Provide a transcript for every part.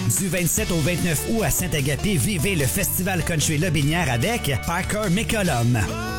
Du 27 au 29 août à Saint-Agapé, vivez le Festival Country Lobinière avec Parker McCollum.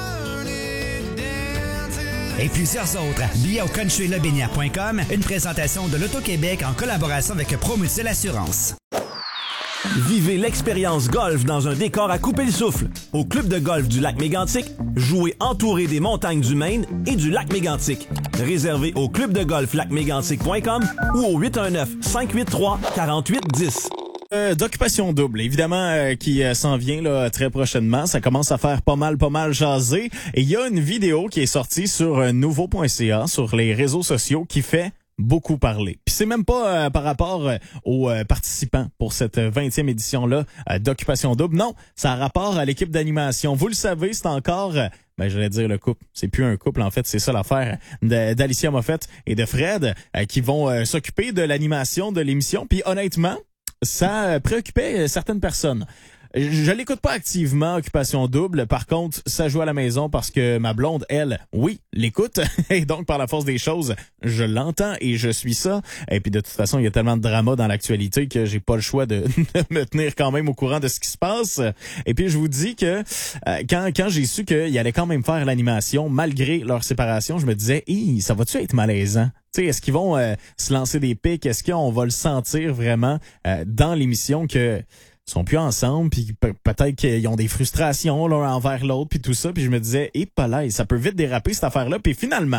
Et plusieurs autres. Billets au countrylobinière.com, une présentation de l'Auto-Québec en collaboration avec ProMutuelle Assurance. Vivez l'expérience golf dans un décor à couper le souffle. Au club de golf du lac Mégantic, jouez entouré des montagnes du Maine et du lac Mégantic. Réservez au clubdegolflacmégantic.com ou au 819-583-4810. D'occupation double, évidemment, qui s'en vient là très prochainement. Ça commence à faire pas mal jaser. Et il y a une vidéo qui est sortie sur nouveau.ca, sur les réseaux sociaux, qui fait beaucoup parler. Puis c'est même pas par rapport aux participants pour cette 20e édition-là d'Occupation Double. Non, ça a rapport à l'équipe d'animation. Vous le savez, c'est encore... j'allais dire le couple. C'est plus un couple, en fait. C'est ça l'affaire d'Alicia Moffett et de Fred qui vont s'occuper de l'animation de l'émission. Puis honnêtement, ça préoccupait certaines personnes. Je l'écoute pas activement, Occupation Double. Par contre, ça joue à la maison parce que ma blonde, elle, oui, l'écoute. Et donc, par la force des choses, je l'entends et je suis ça. Et puis, de toute façon, il y a tellement de drama dans l'actualité que j'ai pas le choix de me tenir quand même au courant de ce qui se passe. Et puis, je vous dis que quand j'ai su qu'ils allaient quand même faire l'animation, malgré leur séparation, je me disais, ça va-tu être malaisant? T'sais, est-ce qu'ils vont se lancer des pics? Est-ce qu'on va le sentir vraiment dans l'émission que sont plus ensemble, puis peut-être qu'ils ont des frustrations l'un envers l'autre, puis tout ça. Puis je me disais, ça peut vite déraper cette affaire-là. Puis finalement,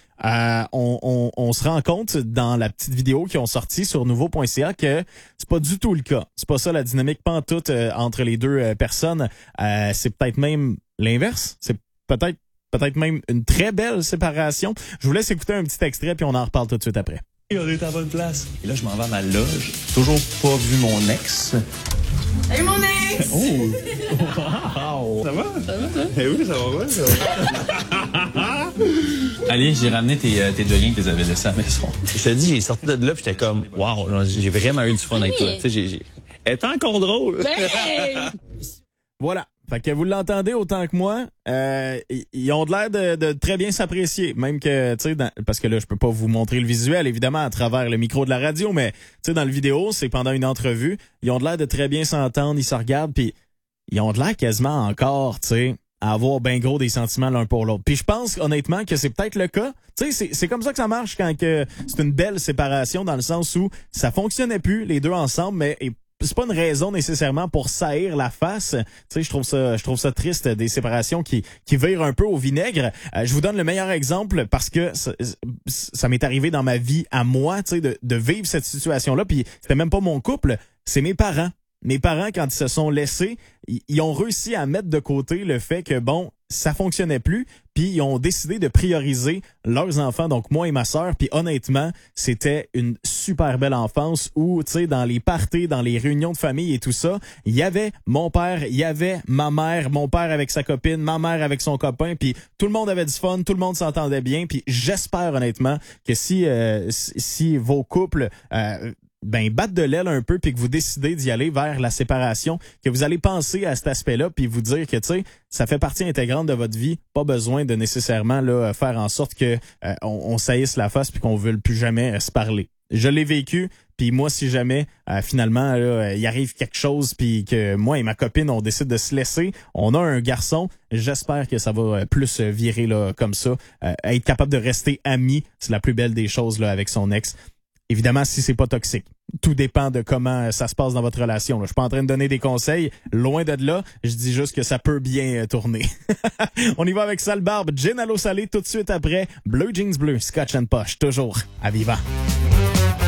on se rend compte dans la petite vidéo qu'ils ont sortie sur nouveau.ca que c'est pas du tout le cas. C'est pas ça la dynamique pantoute entre les deux personnes. C'est peut-être même l'inverse. C'est peut-être même une très belle séparation. Je vous laisse écouter un petit extrait, puis on en reparle tout de suite après. On est à bonne place. Et là, je m'en vais à ma loge. Toujours pas vu mon ex. Hey, mon ex! Oh! Wow! Ça va? Ça va, ça? Eh oui, ça va, Allez, j'ai ramené tes deux liens que tu avais laissés à la maison. Je te dis, j'ai sorti de là, puis j'étais comme, wow, j'ai vraiment eu du fun avec toi. Tu sais, elle est encore drôle. Ben! Voilà. Fait que vous l'entendez autant que moi, ils ont de l'air de très bien s'apprécier, même que, tu sais, parce que là, je peux pas vous montrer le visuel, évidemment, à travers le micro de la radio, mais, tu sais, dans le vidéo, c'est pendant une entrevue, ils ont de l'air de très bien s'entendre, ils se regardent, puis ils ont de l'air quasiment encore, tu sais, à avoir ben gros des sentiments l'un pour l'autre. Puis je pense, honnêtement, que c'est peut-être le cas. Tu sais, c'est comme ça que ça marche quand que c'est une belle séparation, dans le sens où ça fonctionnait plus, les deux ensemble, mais c'est pas une raison nécessairement pour saillir la face. Tu sais, je trouve ça triste, des séparations qui virent un peu au vinaigre. Je vous donne le meilleur exemple parce que ça m'est arrivé dans ma vie à moi, tu sais, de vivre cette situation-là. Puis c'était même pas mon couple, c'est mes parents. Mes parents, quand ils se sont laissés, ils ont réussi à mettre de côté le fait que, bon, ça fonctionnait plus, puis ils ont décidé de prioriser leurs enfants, donc moi et ma sœur, puis honnêtement, c'était une super belle enfance où, tu sais, dans les parties, dans les réunions de famille et tout ça, il y avait mon père, il y avait ma mère, mon père avec sa copine, ma mère avec son copain, puis tout le monde avait du fun, tout le monde s'entendait bien, puis j'espère honnêtement que si vos couples battre de l'aile un peu puis que vous décidez d'y aller vers la séparation, que vous allez penser à cet aspect-là puis vous dire que, tu sais, ça fait partie intégrante de votre vie, pas besoin de nécessairement là faire en sorte que on saillisse la face puis qu'on ne veuille plus jamais se parler. Je l'ai vécu, puis moi, si jamais finalement il arrive quelque chose puis que moi et ma copine on décide de se laisser, on a un garçon, j'espère que ça va plus virer là comme ça, être capable de rester ami, c'est la plus belle des choses là avec son ex. Évidemment, si c'est pas toxique. Tout dépend de comment ça se passe dans votre relation. Là. Je suis pas en train de donner des conseils. Loin de là, je dis juste que ça peut bien tourner. On y va avec Sale Barbe, Gin à l'eau salée tout de suite après. Bleu Jeans Bleu, Scotch and Posh, toujours à vivant.